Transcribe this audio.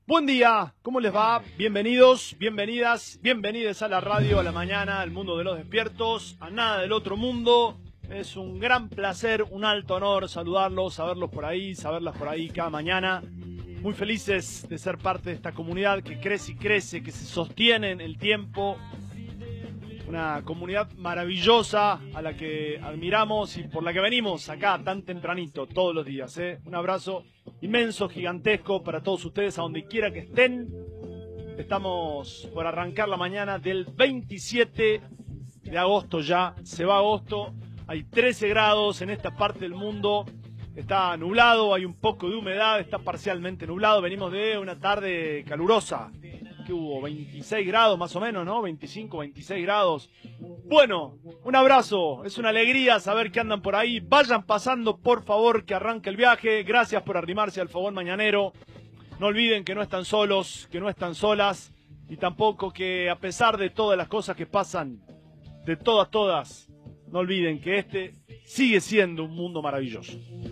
Buen día, ¿cómo les va? Bienvenidos, bienvenidas, bienvenidas a la radio, a la mañana, al mundo de los despiertos, a nada del otro mundo. Es un gran placer, un alto honor saludarlos, saberlas por ahí cada mañana. Muy felices de ser parte de esta comunidad que crece y crece, que se sostiene en el tiempo. Una comunidad maravillosa a la que admiramos y por la que venimos acá tan tempranito todos los días. Un abrazo inmenso, gigantesco para todos ustedes a donde quiera que estén. Estamos por arrancar la mañana del 27 de agosto ya. Se va agosto, hay 13 grados en esta parte del mundo. Está nublado, hay un poco de humedad, está parcialmente nublado. Venimos de una tarde calurosa. Que hubo 26 grados más o menos, ¿no? 25, 26 grados. Bueno, un abrazo, es una alegría saber que andan por ahí. Vayan pasando, por favor, que arranque el viaje. Gracias por arrimarse al fogón mañanero. No olviden que no están solos, que no están solas. Y tampoco que a pesar de todas las cosas que pasan, de todas, no olviden que este sigue siendo un mundo maravilloso.